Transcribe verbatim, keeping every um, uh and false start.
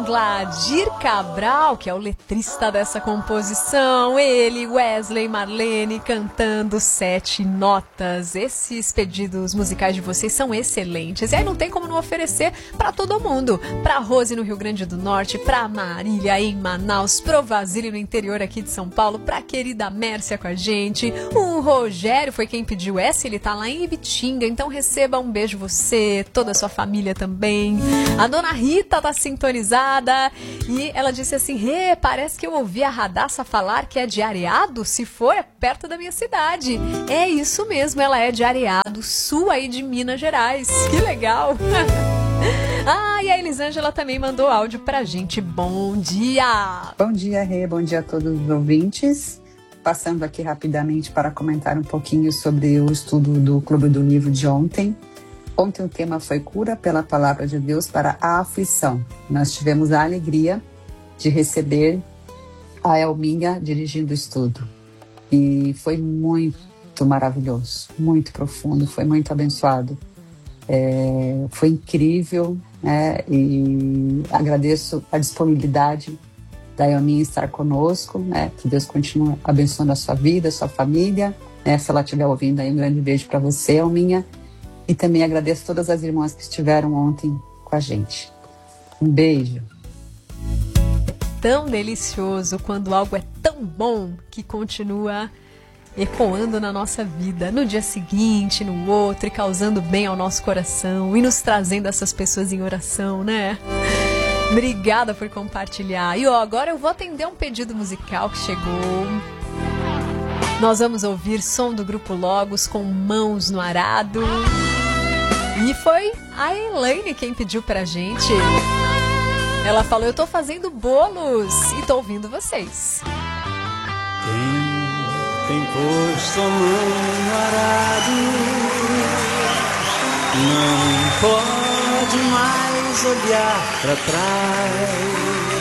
Gladir Cabral, que é o letrista dessa composição, ele, Wesley, Marlene, cantando Sete Notas. Esses pedidos musicais de vocês são excelentes, e aí não tem como não oferecer para todo mundo, para Rose no Rio Grande do Norte, para Marília em Manaus, pro Vasílio no interior aqui de São Paulo, pra querida Mércia com a gente, o Rogério foi quem pediu essa, ele tá lá em Ibitinga, então receba um beijo você, toda a sua família também. A dona Rita tá sintonizada e ela disse assim: Rê, parece que eu ouvi a Radassa falar que é de Areado, se for, é perto da minha cidade. É isso mesmo, ela é de Areado, sul aí de Minas Gerais. Que legal! Ah, e a Elisângela também mandou áudio pra gente. Bom dia! Bom dia, Rê, bom dia a todos os ouvintes. Passando aqui rapidamente para comentar um pouquinho sobre o estudo do Clube do Livro de ontem. Ontem o tema foi cura pela palavra de Deus para a aflição. Nós tivemos a alegria de receber a Elminha dirigindo o estudo. E foi muito maravilhoso, muito profundo, foi muito abençoado. É, foi incrível, né? E agradeço a disponibilidade da Elminha estar conosco, né? Que Deus continue abençoando a sua vida, a sua família, né? Se ela estiver ouvindo aí, um grande beijo para você, Elminha. E também agradeço todas as irmãs que estiveram ontem com a gente. Um beijo. Tão delicioso quando algo é tão bom que continua ecoando na nossa vida, no dia seguinte, no outro, e causando bem ao nosso coração, e nos trazendo essas pessoas em oração, né? Obrigada por compartilhar. E ó, agora eu vou atender um pedido musical que chegou. Nós vamos ouvir som do Grupo Logos com Mãos no Arado. E foi a Elaine quem pediu pra gente. Ela falou: eu tô fazendo bolos e tô ouvindo vocês. Quem tem posto a mão no arado não pode mais olhar pra trás.